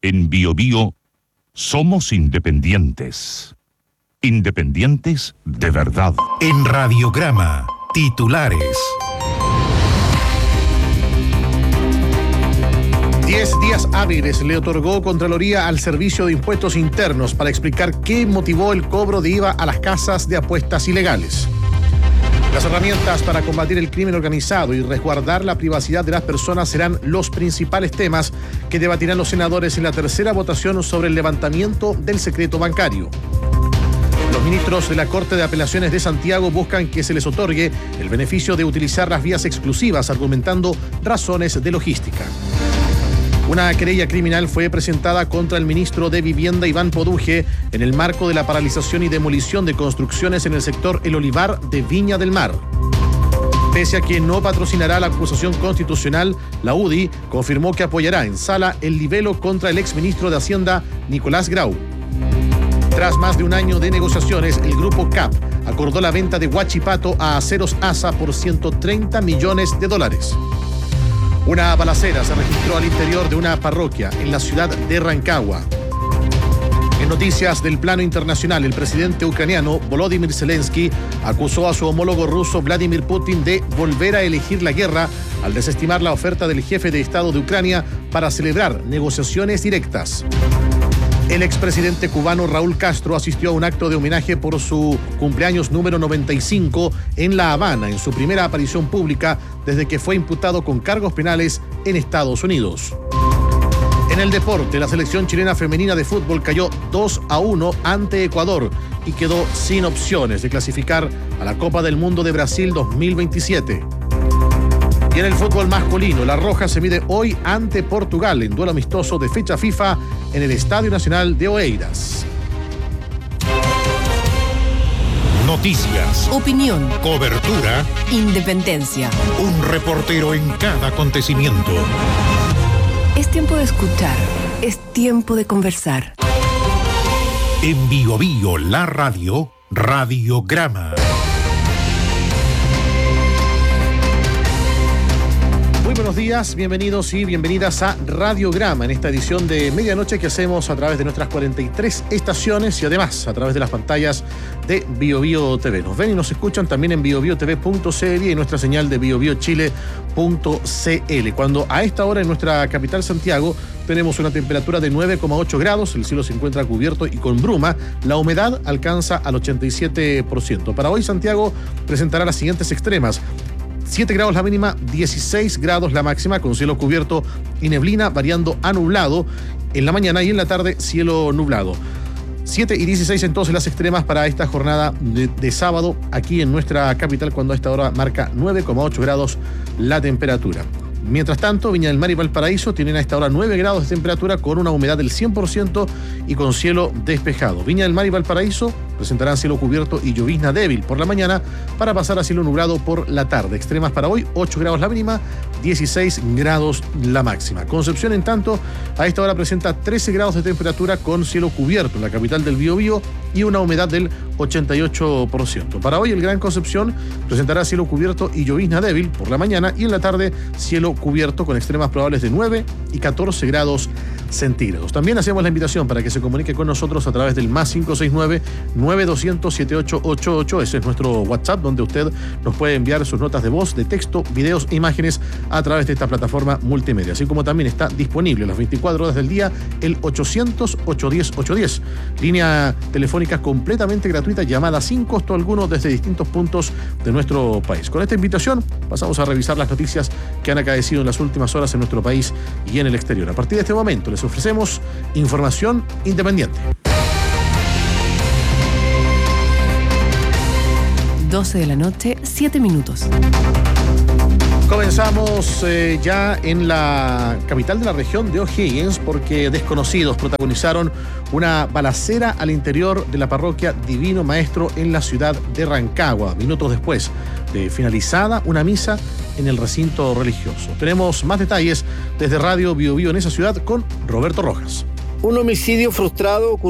En BioBio somos independientes. Independientes de verdad. En Radiograma, titulares. 10 días hábiles le otorgó Contraloría al Servicio de Impuestos Internos para explicar qué motivó el cobro de IVA a las casas de apuestas ilegales. Las herramientas para combatir el crimen organizado y resguardar la privacidad de las personas serán los principales temas que debatirán los senadores en la tercera votación sobre el levantamiento del secreto bancario. Los ministros de la Corte de Apelaciones de Santiago buscan que se les otorgue el beneficio de utilizar las vías exclusivas, argumentando razones de logística. Una querella criminal fue presentada contra el ministro de Vivienda, Iván Poduje, en el marco de la paralización y demolición de construcciones en el sector El Olivar de Viña del Mar. Pese a que no patrocinará la acusación constitucional, la UDI confirmó que apoyará en sala el libelo contra el exministro de Hacienda, Nicolás Grau. Tras más de un año de negociaciones, el grupo CAP acordó la venta de Huachipato a Aceros ASA por $130 millones. Una balacera se registró al interior de una parroquia en la ciudad de Rancagua. En noticias del plano internacional, el presidente ucraniano Volodymyr Zelensky acusó a su homólogo ruso Vladimir Putin de volver a elegir la guerra al desestimar la oferta del jefe de Estado de Ucrania para celebrar negociaciones directas. El expresidente cubano Raúl Castro asistió a un acto de homenaje por su cumpleaños número 95 en La Habana, en su primera aparición pública desde que fue imputado con cargos penales en Estados Unidos. En el deporte, la selección chilena femenina de fútbol cayó 2-1 ante Ecuador y quedó sin opciones de clasificar a la Copa del Mundo de Brasil 2027. Y en el fútbol masculino, La Roja se mide hoy ante Portugal en duelo amistoso de fecha FIFA en el Estadio Nacional de Oeiras. Noticias, opinión, cobertura, independencia. Un reportero en cada acontecimiento. Es tiempo de escuchar, es tiempo de conversar. En BioBio, la radio, Radiograma. Muy buenos días, bienvenidos y bienvenidas a Radiograma, en esta edición de medianoche que hacemos a través de nuestras 43 estaciones y además a través de las pantallas de BioBio TV. Nos ven y nos escuchan también en biobiotv.cl y en nuestra señal de biobiochile.cl. Cuando a esta hora en nuestra capital Santiago tenemos una temperatura de 9,8 grados, el cielo se encuentra cubierto y con bruma, la humedad alcanza al 87%. Para hoy Santiago presentará las siguientes extremas: 7 grados la mínima, 16 grados la máxima, con cielo cubierto y neblina variando a nublado en la mañana y en la tarde cielo nublado. 7 y 16 entonces las extremas para esta jornada de sábado aquí en nuestra capital, cuando a esta hora marca 9,8 grados la temperatura. Mientras tanto, Viña del Mar y Valparaíso tienen a esta hora 9 grados de temperatura con una humedad del 100% y con cielo despejado. Viña del Mar y Valparaíso presentarán cielo cubierto y llovizna débil por la mañana para pasar a cielo nublado por la tarde. Extremas para hoy, 8 grados la mínima, 16 grados la máxima. Concepción, en tanto, a esta hora presenta 13 grados de temperatura con cielo cubierto en la capital del Biobío y una humedad del 88%. Para hoy, el Gran Concepción presentará cielo cubierto y llovizna débil por la mañana y en la tarde cielo cubierto con extremas probables de 9 y 14 grados centígrados. También hacemos la invitación para que se comunique con nosotros a través del más 569-9200-7888. Ese es nuestro WhatsApp, donde usted nos puede enviar sus notas de voz, de texto, videos e imágenes a través de esta plataforma multimedia. Así como también está disponible las 24 horas del día el 800-810-810. Línea telefónica completamente gratuita, llamada sin costo alguno desde distintos puntos de nuestro país. Con esta invitación pasamos a revisar las noticias que han acaecido en las últimas horas en nuestro país y en el exterior. A partir de este momento les ofrecemos información independiente. 12 de la noche, 7 minutos. Comenzamos ya en la capital de la región de O'Higgins, porque desconocidos protagonizaron una balacera al interior de la parroquia Divino Maestro en la ciudad de Rancagua, minutos después de finalizada una misa en el recinto religioso. Tenemos más detalles desde Radio BioBio en esa ciudad con Roberto Rojas. Un homicidio frustrado ocurrió